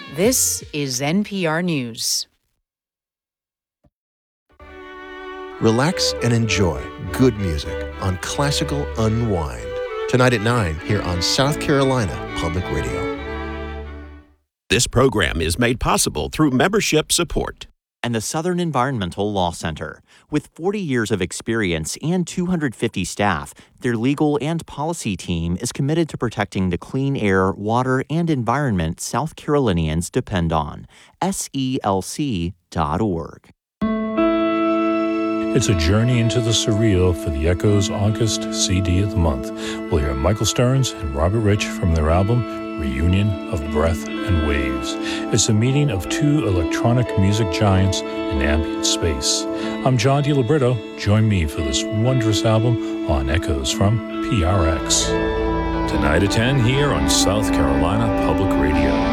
This is NPR News. Relax and enjoy good music on Classical Unwind. Tonight at 9 here on South Carolina Public Radio. This program is made possible through membership support. And the Southern Environmental Law Center. With 40 years of experience and 250 staff, their legal and policy team is committed to protecting the clean air, water, and environment South Carolinians depend on. SELC.org. It's a journey into the surreal for the Echo's August CD of the month. We'll hear Michael Stearns and Robert Rich from their album Reunion of Breath and Waves. It's a meeting of two electronic music giants in ambient space. I'm John DiLibretto. Join me for this wondrous album on Echoes from PRX. Tonight at 10 here on South Carolina Public Radio.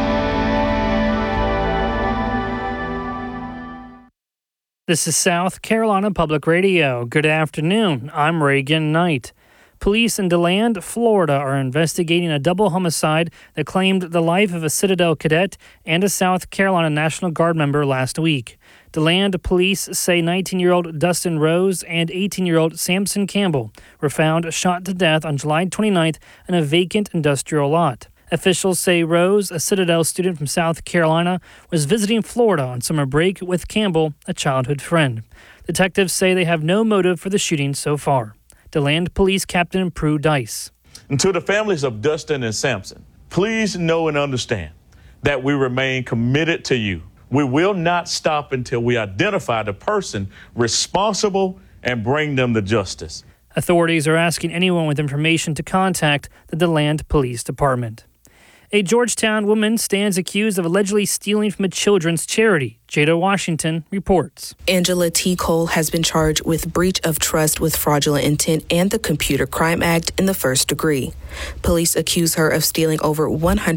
This is South Carolina Public Radio. Good afternoon. I'm Reagan Knight. Police in DeLand, Florida are investigating a double homicide that claimed the life of a Citadel cadet and a South Carolina National Guard member last week. DeLand police say 19-year-old Dustin Rose and 18-year-old Samson Campbell were found shot to death on July 29th in a vacant industrial lot. Officials say Rose, a Citadel student from South Carolina, was visiting Florida on summer break with Campbell, a childhood friend. Detectives say they have no motive for the shooting so far. DeLand Police Captain Prue Dice. And to the families of Dustin and Samson, please know and understand that we remain committed to you. We will not stop until we identify the person responsible and bring them to justice. Authorities are asking anyone with information to contact the DeLand Police Department. A Georgetown woman stands accused of allegedly stealing from a children's charity. Jada Washington reports. Angela T. Cole has been charged with breach of trust with fraudulent intent and the Computer Crime Act in the first degree. Police accuse her of stealing over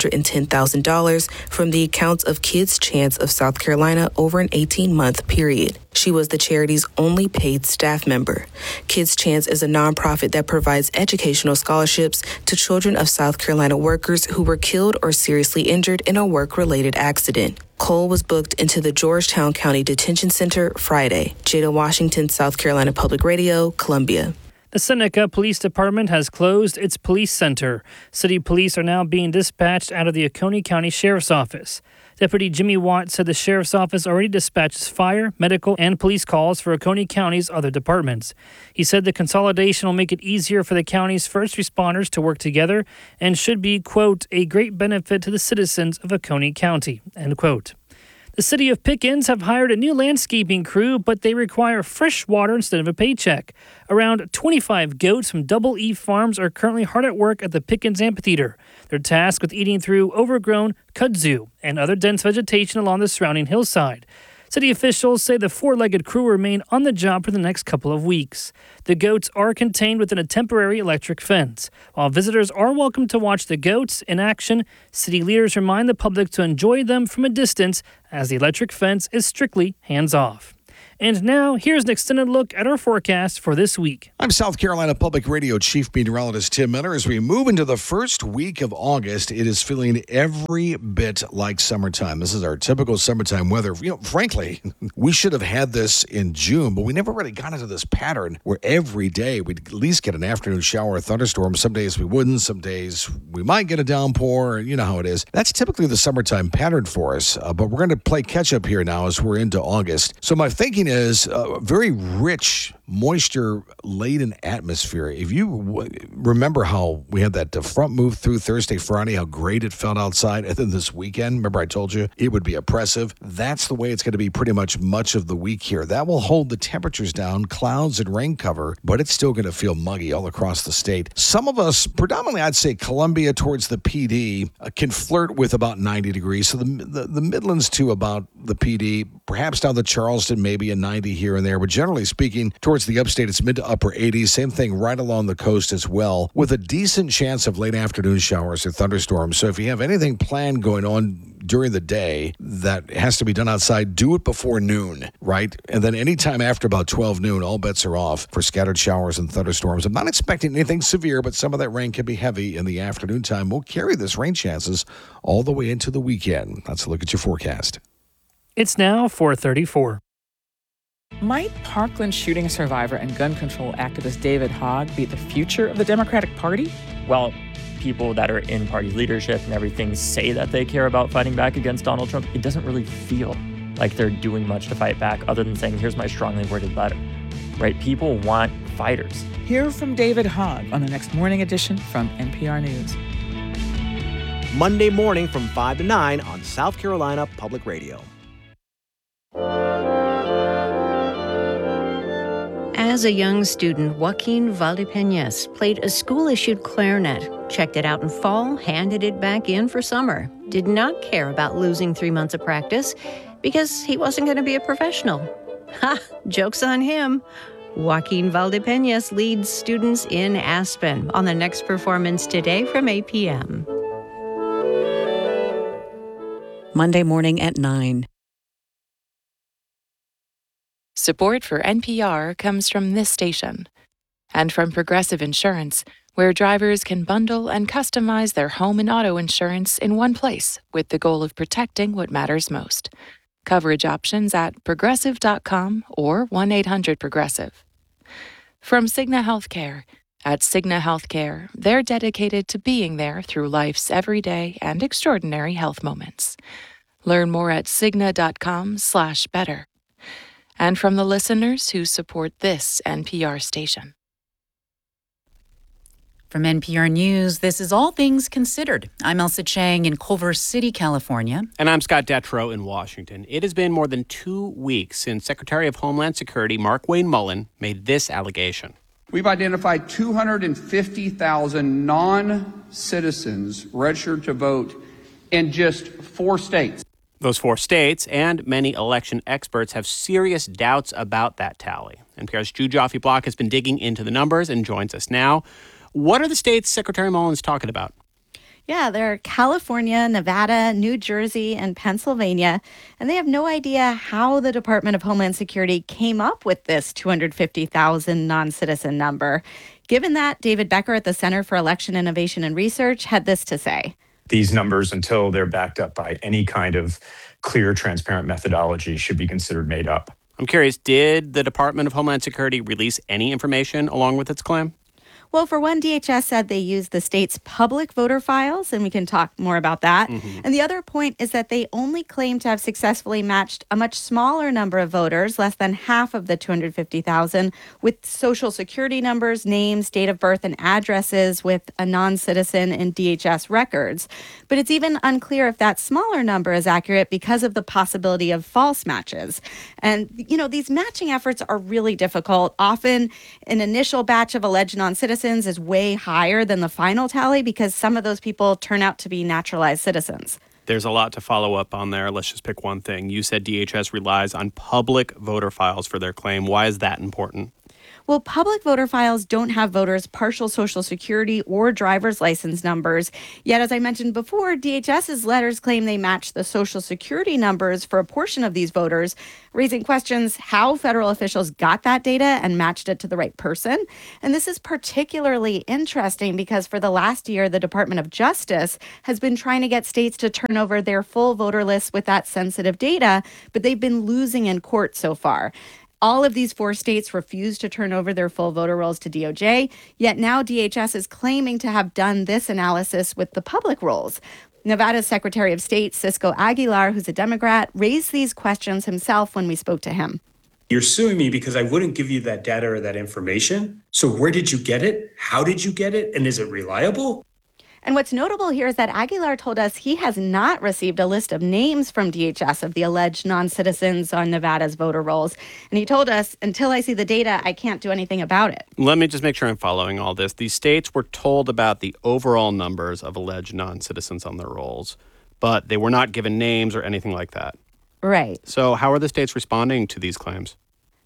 $110,000 from the accounts of Kids Chance of South Carolina over an 18-month period. She was the charity's only paid staff member. Kids Chance is a nonprofit that provides educational scholarships to children of South Carolina workers who were killed or seriously injured in a work-related accident. Cole was booked into the Georgetown County Detention Center Friday. Jada Washington, South Carolina Public Radio, Columbia. The Seneca Police Department has closed its police center. City police are now being dispatched out of the Oconee County Sheriff's Office. Deputy Jimmy Watt said the Sheriff's Office already dispatches fire, medical, and police calls for Oconee County's other departments. He said the consolidation will make it easier for the county's first responders to work together and should be, quote, a great benefit to the citizens of Oconee County, end quote. The city of Pickens have hired a new landscaping crew, but they require fresh water instead of a paycheck. Around 25 goats from Double E Farms are currently hard at work at the Pickens Amphitheater. They're tasked with eating through overgrown kudzu and other dense vegetation along the surrounding hillside. City officials say the four-legged crew will remain on the job for the next couple of weeks. The goats are contained within a temporary electric fence. While visitors are welcome to watch the goats in action, city leaders remind the public to enjoy them from a distance as the electric fence is strictly hands-off. And now, here's an extended look at our forecast for this week. I'm South Carolina Public Radio Chief Meteorologist Tim Miller. As we move into the first week of August, it is feeling every bit like summertime. This is our typical summertime weather. Frankly, we should have had this in June, but we never really got into this pattern where every day we'd at least get an afternoon shower or thunderstorm. Some days we wouldn't. Some days we might get a downpour. You know how it is. That's typically the summertime pattern for us, but we're going to play catch-up here now as we're into August. So my thinking is a very rich, moisture-laden atmosphere. If you remember how we had that front move through Thursday, Friday, how great it felt outside, and then this weekend, remember I told you it would be oppressive? That's the way it's going to be pretty much of the week here. That will hold the temperatures down, clouds and rain cover, but it's still going to feel muggy all across the state. Some of us, predominantly I'd say Columbia towards the PD, can flirt with about 90 degrees. So the Midlands to about the PD, perhaps down to Charleston, maybe a 90 here and there, but generally speaking, towards the upstate, it's mid to upper 80s. Same thing right along the coast as well, with a decent chance of late afternoon showers or thunderstorms. So if you have anything planned going on during the day that has to be done outside, do it before noon, right? And then anytime after about 12 noon, all bets are off for scattered showers and thunderstorms. I'm not expecting anything severe, but some of that rain can be heavy in the afternoon time. We'll carry this rain chances all the way into the weekend. Let's look at your forecast. It's now 4:34. Might Parkland shooting survivor and gun control activist David Hogg be the future of the Democratic Party? Well, people that are in party leadership and everything say that they care about fighting back against Donald Trump. It doesn't really feel like they're doing much to fight back other than saying, here's my strongly worded letter, right? People want fighters. Hear from David Hogg on the next morning edition from NPR News. Monday morning from 5 to 9 on South Carolina Public Radio. As a young student, Joaquin Valdepeñas played a school-issued clarinet, checked it out in fall, handed it back in for summer. Did not care about losing 3 months of practice because he wasn't going to be a professional. Ha! Joke's on him. Joaquin Valdepeñas leads students in Aspen on the next performance today from 8 p.m. Monday morning at 9. Support for NPR comes from this station and from Progressive Insurance, where drivers can bundle and customize their home and auto insurance in one place with the goal of protecting what matters most. Coverage options at progressive.com or 1-800-PROGRESSIVE. From Cigna Healthcare. At Cigna Healthcare, they're dedicated to being there through life's everyday and extraordinary health moments. Learn more at Cigna.com/better. And from the listeners who support this NPR station. From NPR News, this is All Things Considered. I'm Elsa Chang in Culver City, California. And I'm Scott Detrow in Washington. It has been more than 2 weeks since Secretary of Homeland Security Mark Wayne Mullen made this allegation. We've identified 250,000 non-citizens registered to vote in just 4 states. Those 4 states and many election experts have serious doubts about that tally. NPR's Ju Joffe Block has been digging into the numbers and joins us now. What are the states Secretary Mullen's talking about? Yeah, they're California, Nevada, New Jersey, and Pennsylvania, and they have no idea how the Department of Homeland Security came up with this 250,000 non-citizen number. Given that, David Becker at the Center for Election Innovation and Research had this to say. These numbers, until they're backed up by any kind of clear, transparent methodology, should be considered made up. I'm curious, did the Department of Homeland Security release any information along with its claim? Well, for one, DHS said they used the state's public voter files, and we can talk more about that. And the other point is that they only claim to have successfully matched a much smaller number of voters, less than half of the 250,000, with social security numbers, names, date of birth, and addresses with a non-citizen in DHS records. But it's even unclear if that smaller number is accurate because of the possibility of false matches. And, you know, these matching efforts are really difficult. Often an initial batch of alleged non-citizens is way higher than the final tally because some of those people turn out to be naturalized citizens. There's a lot to follow up on there. Let's just pick one thing. You said DHS relies on public voter files for their claim. Why is that important? Well, public voter files don't have voters' partial social security or driver's license numbers. Yet, as I mentioned before, DHS's letters claim they match the social security numbers for a portion of these voters, raising questions how federal officials got that data and matched it to the right person. And this is particularly interesting because for the last year, the Department of Justice has been trying to get states to turn over their full voter lists with that sensitive data, but they've been losing in court so far. All of these 4 states refused to turn over their full voter rolls to DOJ, yet now DHS is claiming to have done this analysis with the public rolls. Nevada's Secretary of State, Cisco Aguilar, who's a Democrat, raised these questions himself when we spoke to him. You're suing me because I wouldn't give you that data or that information. So where did you get it? How did you get it? And is it reliable? And what's notable here is that Aguilar told us he has not received a list of names from DHS of the alleged non-citizens on Nevada's voter rolls. And he told us, until I see the data, I can't do anything about it. Let me just make sure I'm following all this. These states were told about the overall numbers of alleged non-citizens on their rolls, but they were not given names or anything like that. Right. So how are the states responding to these claims?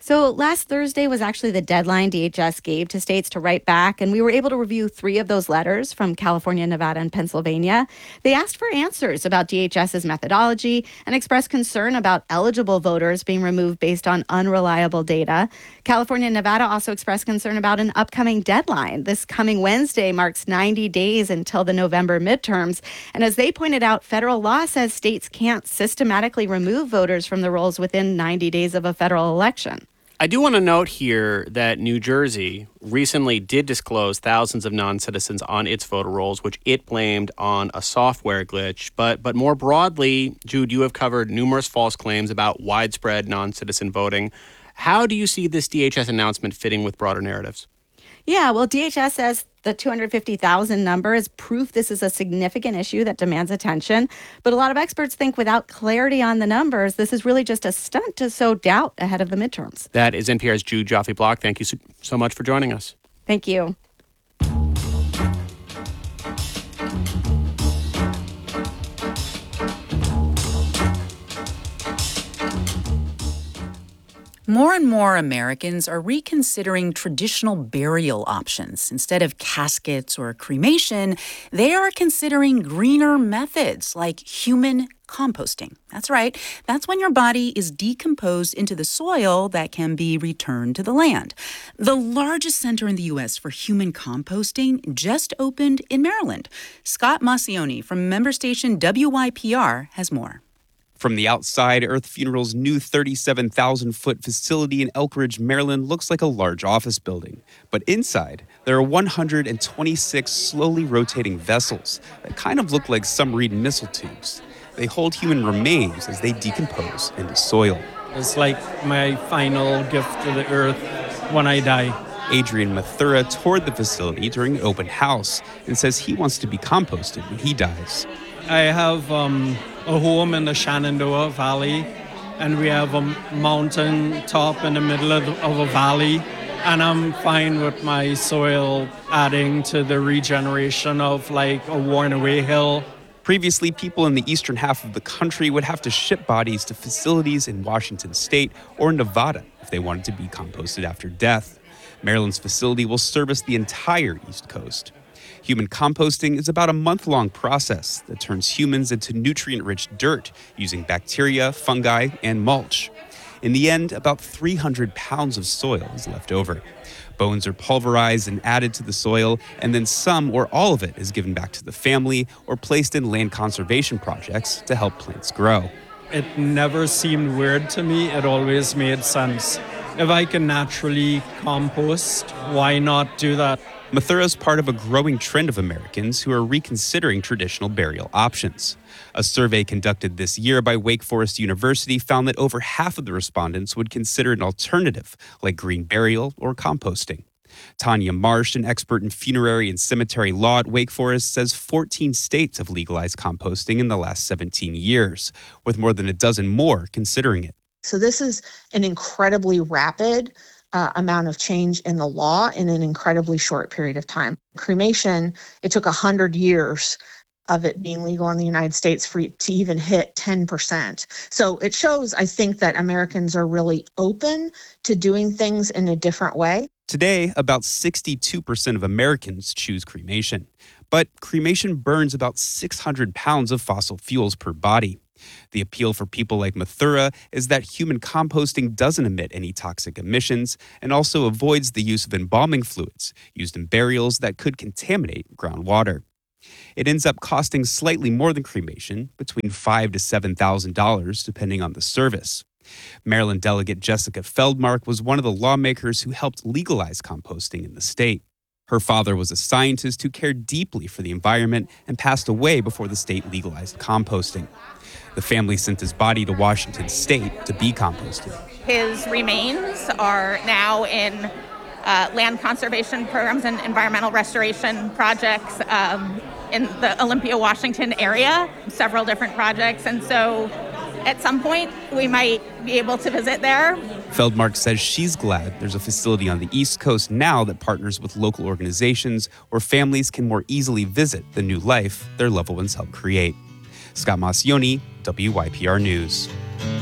So last Thursday was actually the deadline DHS gave to states to write back, and we were able to review 3 of those letters from California, Nevada, and Pennsylvania. They asked for answers about DHS's methodology and expressed concern about eligible voters being removed based on unreliable data. California and Nevada also expressed concern about an upcoming deadline. This coming Wednesday marks 90 days until the November midterms, and as they pointed out, federal law says states can't systematically remove voters from the rolls within 90 days of a federal election. I do want to note here that New Jersey recently did disclose thousands of non-citizens on its voter rolls, which it blamed on a software glitch. But more broadly, Jude, you have covered numerous false claims about widespread non-citizen voting. How do you see this DHS announcement fitting with broader narratives? Yeah, well, DHS says the 250,000 number is proof this is a significant issue that demands attention. But a lot of experts think without clarity on the numbers, this is really just a stunt to sow doubt ahead of the midterms. That is NPR's Jude Joffe-Block. Thank you so much for joining us. Thank you. More and more Americans are reconsidering traditional burial options. Instead of caskets or cremation, they are considering greener methods like human composting. That's right. That's when your body is decomposed into the soil that can be returned to the land. The largest center in the U.S. for human composting just opened in Maryland. Scott Maucione from member station WYPR has more. From the outside, Earth Funeral's new 37,000-foot facility in Elkridge, Maryland looks like a large office building. But inside, there are 126 slowly rotating vessels that kind of look like submarine missile tubes. They hold human remains as they decompose into soil. It's like my final gift to the Earth when I die. Adrian Mathura toured the facility during an open house and says he wants to be composted when he dies. I have a home in the Shenandoah Valley, and we have a mountain top in the middle of a valley, and I'm fine with my soil adding to the regeneration of like a worn-away hill. Previously, people in the eastern half of the country would have to ship bodies to facilities in Washington state or Nevada if they wanted to be composted after death. Maryland's facility will service the entire East Coast. Human composting is about a month-long process that turns humans into nutrient-rich dirt using bacteria, fungi, and mulch. In the end, about 300 pounds of soil is left over. Bones are pulverized and added to the soil, and then some or all of it is given back to the family or placed in land conservation projects to help plants grow. It never seemed weird to me. It always made sense. If I can naturally compost, why not do that? Mathura is part of a growing trend of Americans who are reconsidering traditional burial options. A survey conducted this year by Wake Forest University found that over half of the respondents would consider an alternative, like green burial or composting. Tanya Marsh, an expert in funerary and cemetery law at Wake Forest, says 14 states have legalized composting in the last 17 years, with more than a dozen more considering it. So this is an incredibly rapid amount of change in the law in an incredibly short period of time. Cremation, it took 100 years of it being legal in the United States for it to even hit 10%. So it shows, I think, that Americans are really open to doing things in a different way. Today, about 62% of Americans choose cremation. But cremation burns about 600 pounds of fossil fuels per body. The appeal for people like Mathura is that human composting doesn't emit any toxic emissions and also avoids the use of embalming fluids used in burials that could contaminate groundwater. It ends up costing slightly more than cremation, between $5,000 to $7,000, depending on the service. Maryland Delegate Jessica Feldmark was one of the lawmakers who helped legalize composting in the state. Her father was a scientist who cared deeply for the environment and passed away before the state legalized composting. The family sent his body to Washington state to be composted. His remains are now in land conservation programs and environmental restoration projects in the Olympia, Washington area, several different projects. And so at some point, we might be able to visit there. Feldmark says she's glad there's a facility on the East Coast now that partners with local organizations where families can more easily visit the new life their loved ones helped create. Scott Maucione, WYPR News.